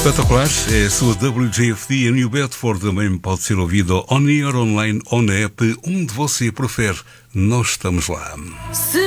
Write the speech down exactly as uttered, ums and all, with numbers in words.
Espetacular, é a sua W J F D em New Bedford, também pode ser ouvido on air, online ou na app, onde você prefere. Nós estamos lá. Será